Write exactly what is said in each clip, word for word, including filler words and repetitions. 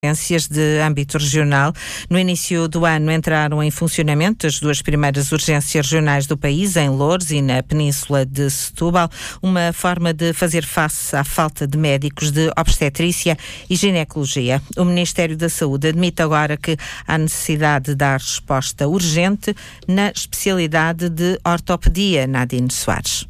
urgências de âmbito regional. No início do ano entraram em funcionamento as duas primeiras urgências regionais do país, em Loures e na Península de Setúbal, uma forma de fazer face à falta de médicos de obstetrícia e ginecologia. O Ministério da Saúde admite agora que há necessidade de dar resposta urgente na especialidade de ortopedia. Nadine Soares.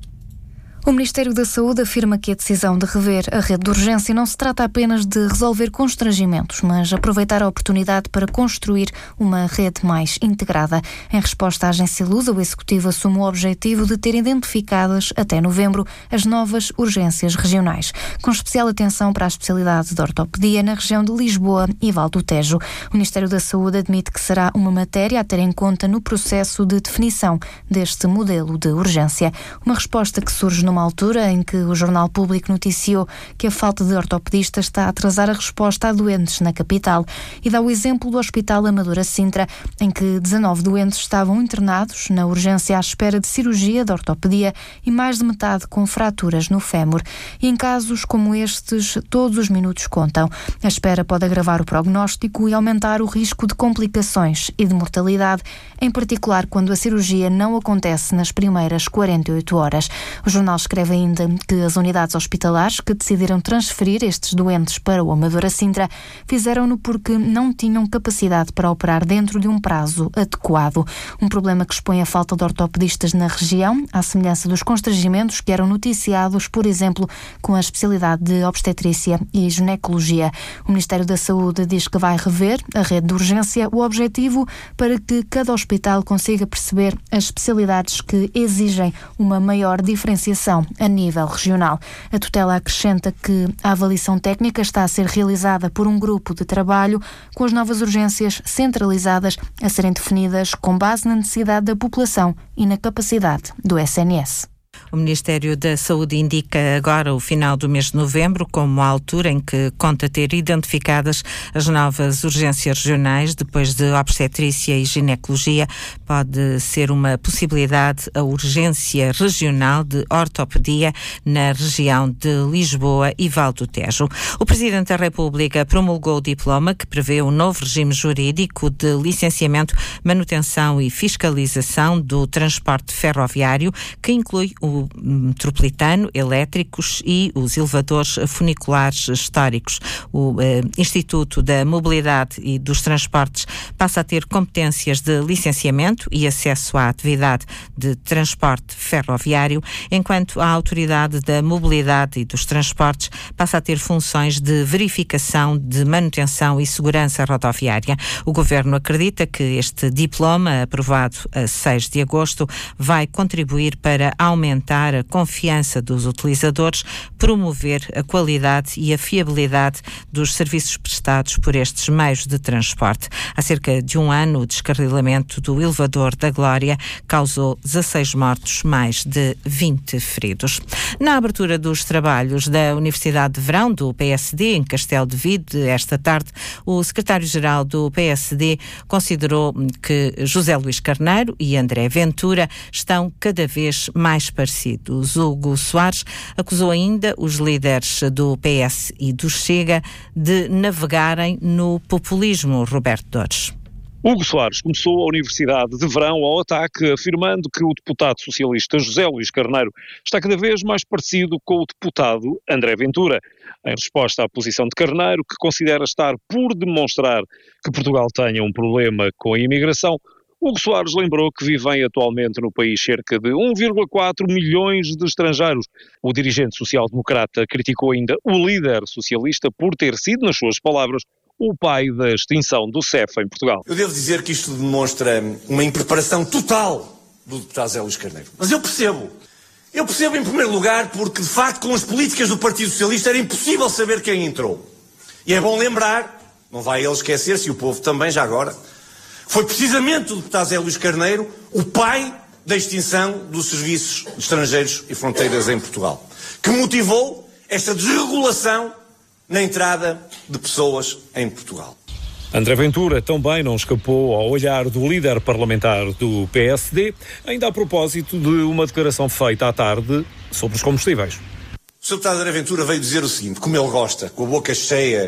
O Ministério da Saúde afirma que a decisão de rever a rede de urgência não se trata apenas de resolver constrangimentos, mas aproveitar a oportunidade para construir uma rede mais integrada. Em resposta à agência Lusa, o Executivo assume o objetivo de ter identificadas, até novembro, as novas urgências regionais, com especial atenção para a especialidade de ortopedia na região de Lisboa e Val do Tejo. O Ministério da Saúde admite que será uma matéria a ter em conta no processo de definição deste modelo de urgência. Uma resposta que surge numa altura em que o Jornal Público noticiou que a falta de ortopedistas está a atrasar a resposta a doentes na capital, e dá o exemplo do Hospital Amadora Sintra, em que dezanove doentes estavam internados na urgência à espera de cirurgia de ortopedia e mais de metade com fraturas no fémur. E em casos como estes, todos os minutos contam. A espera pode agravar o prognóstico e aumentar o risco de complicações e de mortalidade, em particular quando a cirurgia não acontece nas primeiras quarenta e oito horas. O jornal escreve ainda que as unidades hospitalares que decidiram transferir estes doentes para o Amadora Sintra fizeram-no porque não tinham capacidade para operar dentro de um prazo adequado. Um problema que expõe a falta de ortopedistas na região, à semelhança dos constrangimentos que eram noticiados, por exemplo, com a especialidade de obstetrícia e ginecologia. O Ministério da Saúde diz que vai rever a rede de urgência, o objetivo para que cada hospital consiga perceber as especialidades que exigem uma maior diferenciação a nível regional. A tutela acrescenta que a avaliação técnica está a ser realizada por um grupo de trabalho com as novas urgências centralizadas a serem definidas com base na necessidade da população e na capacidade do S N S. O Ministério da Saúde indica agora o final do mês de novembro como a altura em que conta ter identificadas as novas urgências regionais. Depois de obstetrícia e ginecologia, pode ser uma possibilidade a urgência regional de ortopedia na região de Lisboa e Val do Tejo. O Presidente da República promulgou o diploma que prevê um novo regime jurídico de licenciamento, manutenção e fiscalização do transporte ferroviário, que inclui o metropolitano, elétricos e os elevadores funiculares históricos. O eh, Instituto da Mobilidade e dos Transportes passa a ter competências de licenciamento e acesso à atividade de transporte ferroviário, enquanto a Autoridade da Mobilidade e dos Transportes passa a ter funções de verificação de manutenção e segurança rodoviária. O Governo acredita que este diploma, aprovado a seis de agosto, vai contribuir para aumentar a confiança dos utilizadores, promover a qualidade e a fiabilidade dos serviços prestados por estes meios de transporte. Há cerca de um ano, o descarrilamento do elevador da Glória causou dezasseis mortos, mais de vinte feridos. Na abertura dos trabalhos da Universidade de Verão do P S D, em Castelo de Vide, esta tarde, o secretário-geral do P S D considerou que José Luís Carneiro e André Ventura estão cada vez mais parecidos. Hugo Soares acusou ainda os líderes do P S e do Chega de navegarem no populismo. Roberto Dores. Hugo Soares começou a Universidade de Verão ao ataque, afirmando que o deputado socialista José Luís Carneiro está cada vez mais parecido com o deputado André Ventura. Em resposta à posição de Carneiro, que considera estar por demonstrar que Portugal tenha um problema com a imigração, Hugo Soares lembrou que vivem atualmente no país cerca de um vírgula quatro milhões de estrangeiros. O dirigente social-democrata criticou ainda o líder socialista por ter sido, nas suas palavras, o pai da extinção do C E F em Portugal. Eu devo dizer que isto demonstra uma impreparação total do deputado José Luís Carneiro. Mas eu percebo. Eu percebo em primeiro lugar porque, de facto, com as políticas do Partido Socialista era impossível saber quem entrou. E é bom lembrar, não vai ele esquecer-se, e o povo também já agora, foi precisamente o deputado José Luís Carneiro o pai da extinção dos serviços de estrangeiros e fronteiras em Portugal, que motivou esta desregulação na entrada de pessoas em Portugal. André Ventura também não escapou ao olhar do líder parlamentar do P S D, ainda a propósito de uma declaração feita à tarde sobre os combustíveis. O senhor deputado André Ventura veio dizer o seguinte, como ele gosta, com a boca cheia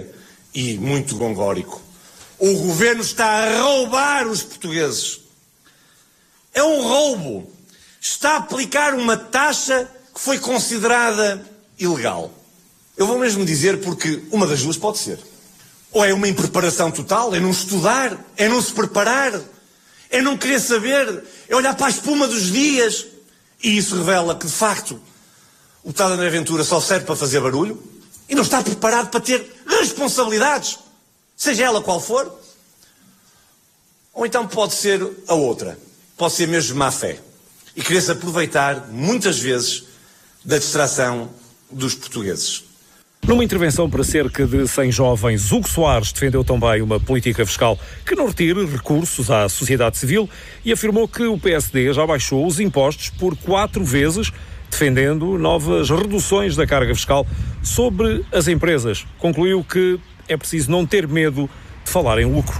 e muito gongórico. O governo está a roubar os portugueses. É um roubo. Está a aplicar uma taxa que foi considerada ilegal. Eu vou mesmo dizer porque uma das duas pode ser. Ou é uma impreparação total, é não estudar, é não se preparar, é não querer saber, é olhar para a espuma dos dias. E isso revela que, de facto, o deputado André Ventura só serve para fazer barulho e não está preparado para ter responsabilidades, seja ela qual for. Ou então pode ser a outra, pode ser mesmo má fé e querer-se aproveitar, muitas vezes, da distração dos portugueses. Numa intervenção para cerca de cem jovens, Hugo Soares defendeu também uma política fiscal que não retire recursos à sociedade civil e afirmou que o P S D já baixou os impostos por quatro vezes, defendendo novas reduções da carga fiscal sobre as empresas. Concluiu que é preciso não ter medo de falar em lucro.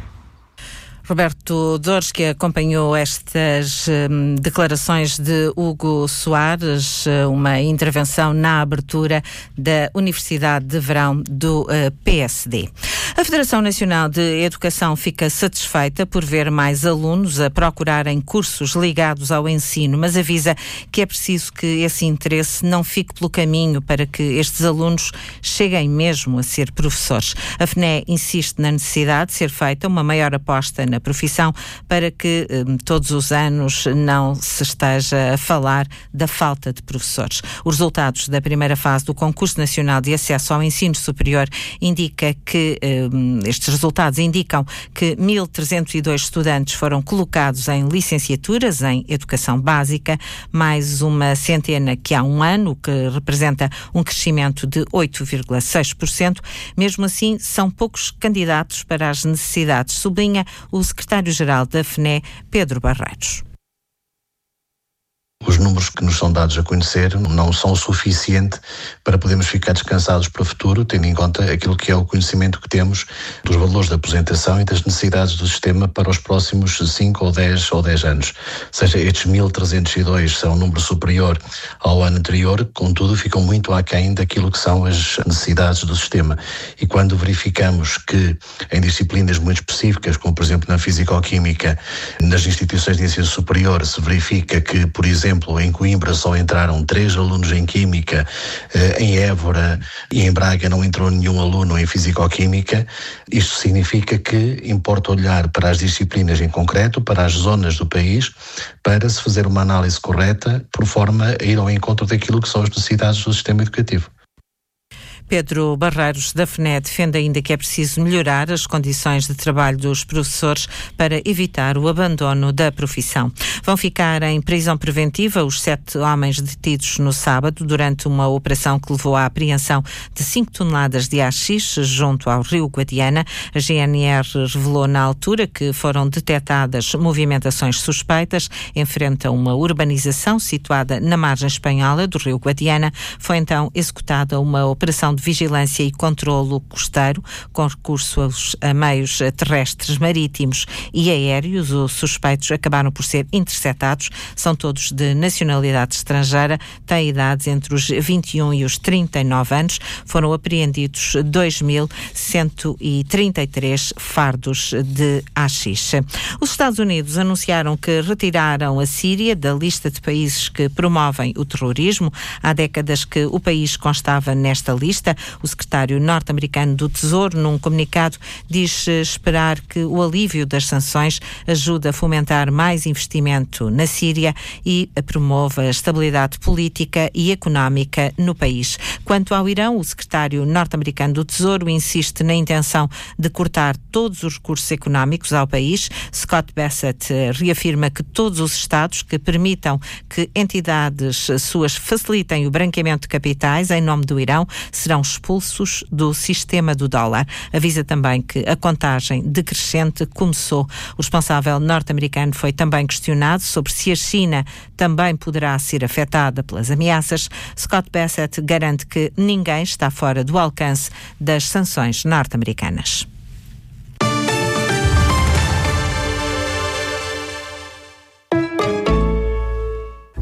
Roberto Dores, que acompanhou estas hum, declarações de Hugo Soares, uma intervenção na abertura da Universidade de Verão do uh, P S D. A Federação Nacional de Educação fica satisfeita por ver mais alunos a procurarem cursos ligados ao ensino, mas avisa que é preciso que esse interesse não fique pelo caminho para que estes alunos cheguem mesmo a ser professores. A F N E insiste na necessidade de ser feita uma maior aposta na profissão para que um, todos os anos não se esteja a falar da falta de professores. Os resultados da primeira fase do Concurso Nacional de Acesso ao Ensino Superior indica que um, estes resultados indicam que mil trezentos e dois estudantes foram colocados em licenciaturas em Educação Básica, mais uma centena que há um ano, o que representa um crescimento de oito vírgula seis por cento. Mesmo assim, são poucos candidatos para as necessidades, sublinha o secretário-geral da F N E, Pedro Barreiros. Os números que nos são dados a conhecer não são o suficiente para podermos ficar descansados para o futuro, tendo em conta aquilo que é o conhecimento que temos dos valores da aposentação e das necessidades do sistema para os próximos cinco ou dez ou dez anos. Ou seja, estes mil trezentos e dois são um número superior ao ano anterior, contudo ficam muito aquém daquilo que são as necessidades do sistema. E quando verificamos que em disciplinas muito específicas, como por exemplo na Físico-Química, nas instituições de ensino superior, se verifica que, por exemplo, exemplo, em Coimbra só entraram três alunos em Química, em Évora e em Braga não entrou nenhum aluno em Físico-Química. Isto significa que importa olhar para as disciplinas em concreto, para as zonas do país, para se fazer uma análise correta, por forma a ir ao encontro daquilo que são as necessidades do sistema educativo. Pedro Barreiros, da F N E, defende ainda que é preciso melhorar as condições de trabalho dos professores para evitar o abandono da profissão. Vão ficar em prisão preventiva os sete homens detidos no sábado durante uma operação que levou à apreensão de cinco toneladas de haxixe junto ao rio Guadiana. A G N R revelou na altura que foram detectadas movimentações suspeitas em frente a uma urbanização situada na margem espanhola do rio Guadiana. Foi então executada uma operação de vigilância e controlo costeiro, com recursos a meios terrestres, marítimos e aéreos. Os suspeitos acabaram por ser interceptados. São todos de nacionalidade estrangeira, têm idades entre os vinte e um e os trinta e nove anos. Foram apreendidos dois mil cento e trinta e três fardos de haxixe. Os Estados Unidos anunciaram que retiraram a Síria da lista de países que promovem o terrorismo. Há décadas que o país constava nesta lista. O secretário norte-americano do Tesouro, num comunicado, diz esperar que o alívio das sanções ajude a fomentar mais investimento na Síria e promova a estabilidade política e económica no país. Quanto ao Irão, o secretário norte-americano do Tesouro insiste na intenção de cortar todos os recursos económicos ao país. Scott Bessent reafirma que todos os Estados que permitam que entidades suas facilitem o branqueamento de capitais em nome do Irão serão expulsos do sistema do dólar. Avisa também que a contagem decrescente começou. O responsável norte-americano foi também questionado sobre se a China também poderá ser afetada pelas ameaças. Scott Bessent garante que ninguém está fora do alcance das sanções norte-americanas.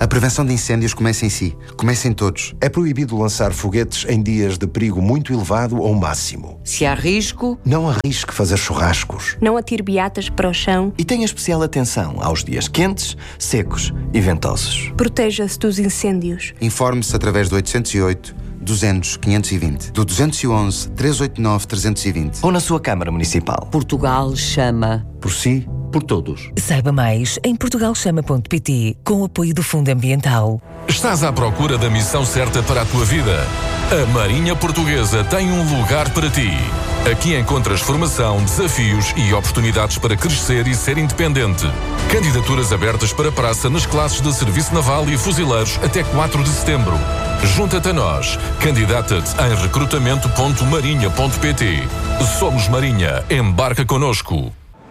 A prevenção de incêndios começa em si. Começa em todos. É proibido lançar foguetes em dias de perigo muito elevado ou máximo. Se há risco, não arrisque fazer churrascos. Não atire beatas para o chão. E tenha especial atenção aos dias quentes, secos e ventosos. Proteja-se dos incêndios. Informe-se através do oitocentos e oito, duzentos, quinhentos e vinte, do duzentos e onze, trezentos e oitenta e nove, trezentos e vinte. Ou na sua Câmara Municipal. Portugal chama. Por si, por todos. Saiba mais em portugal chama ponto pt, com o apoio do Fundo Ambiental. Estás à procura da missão certa para a tua vida? A Marinha Portuguesa tem um lugar para ti. Aqui encontras formação, desafios e oportunidades para crescer e ser independente. Candidaturas abertas para praça nas classes de Serviço Naval e Fuzileiros até quatro de setembro. Junta-te a nós. Candidata-te em recrutamento ponto marinha ponto pt. Somos Marinha. Embarca connosco.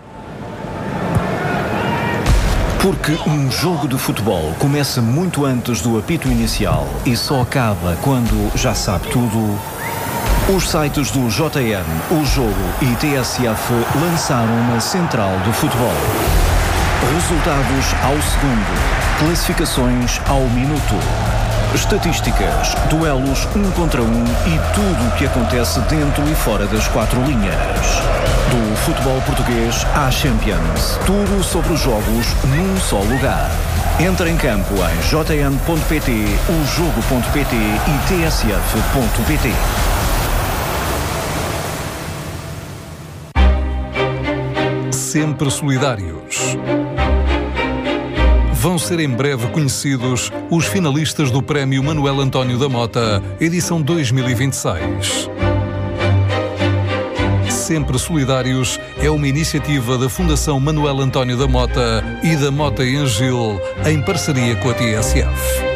Porque um jogo de futebol começa muito antes do apito inicial e só acaba quando já sabe tudo. Os sites do J N, O Jogo e T S F lançaram uma central do futebol. Resultados ao segundo, classificações ao minuto, estatísticas, duelos um contra um e tudo o que acontece dentro e fora das quatro linhas. Do futebol português à Champions, tudo sobre os jogos num só lugar. Entra em campo em j n ponto p t, o jogo ponto p t e t s f ponto p t. Sempre solidários. Vão ser em breve conhecidos os finalistas do Prémio Manuel António da Mota, edição dois mil e vinte e seis. Sempre Solidários é uma iniciativa da Fundação Manuel António da Mota e da Mota e Angil, em parceria com a T S F.